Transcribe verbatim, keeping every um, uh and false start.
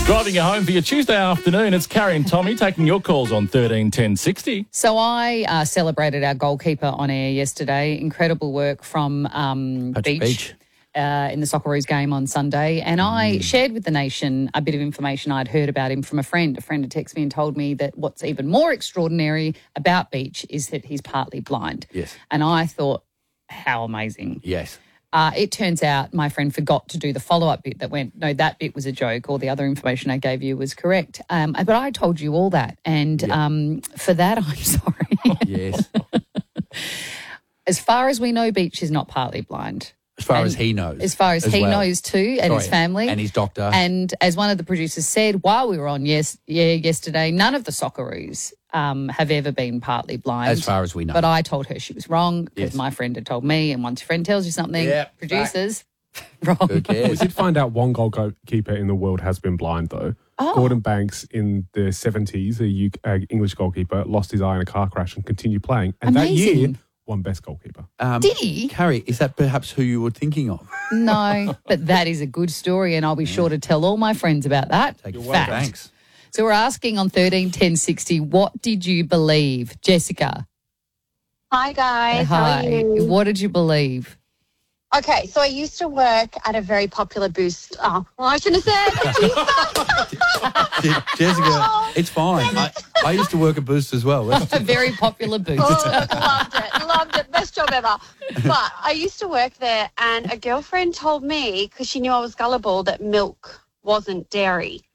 Driving you home for your Tuesday afternoon, it's Carrie and Tommy taking your calls on thirteen ten sixty. So I uh, celebrated our goalkeeper on air yesterday. Incredible work from um, Patrick Beach, Beach. Uh, in the Socceroos game on Sunday. And I shared with the nation a bit of information I'd heard about him from a friend. A friend had texted me and told me that what's even more extraordinary about Beach is that he's partly blind. Yes. And I thought, how amazing. Yes. Uh, it turns out my friend forgot to do the follow-up bit that went, no, that bit was a joke, or the other information I gave you was correct. Um, but I told you all that. And Yep. um, for that, I'm sorry. Yes. As far as we know, Beach is not partly blind. As far And as he knows. As far as, as he well. knows too, and Sorry, his family. and his doctor. And as one of the producers said while we were on yes, yeah, yesterday, none of the Socceroos um, have ever been partly blind. As far as we know. But I told her she was wrong because Yes. my friend had told me, and once your friend tells you something, Yeah, producers, wrong. Who cares? We did find out one goalkeeper in the world has been blind, though. Oh. Gordon Banks in the seventies, a U K, uh, English goalkeeper, lost his eye in a car crash and continued playing. And that year, Amazing. won best goalkeeper. Um, Did he? Carrie, is that perhaps who you were thinking of? No, but that is a good story, and I'll be sure to tell all my friends about that. Take Fact. Thanks. So we're asking on thirteen ten sixty, what did you believe? Jessica. Hi guys, how Hi. are you? What did you believe? Okay, so I used to work at a very popular boost. Oh, well, I shouldn't have said. Je- Jessica, it's fine. I, I used to work at Boost as well. Let's- A very popular booth. Oh, loved it, loved it, best job ever. But I used to work there, and a girlfriend told me because she knew I was gullible that milk wasn't dairy.